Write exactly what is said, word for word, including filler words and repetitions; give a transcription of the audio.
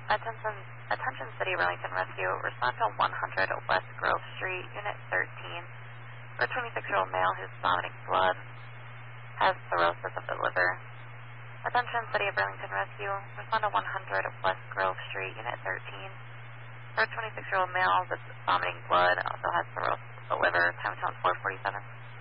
Attention, attention City of Burlington Rescue. Respond to one hundred West Grove Street, Unit thirteen. For a twenty-six-year-old male who's vomiting blood, has cirrhosis of the liver. Attention City of Burlington Rescue. Respond to one hundred West Grove Street, Unit thirteen. For a twenty-six-year-old male that's vomiting blood, also has cirrhosis of the liver. Time zone four forty-seven.